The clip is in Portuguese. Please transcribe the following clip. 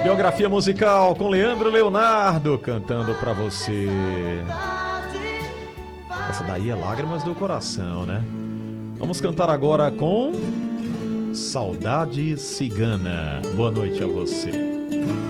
Biografia musical com Leandro Leonardo cantando pra você. Essa daí é Lágrimas do Coração, né? Vamos cantar agora com Saudade Cigana. Boa noite a você.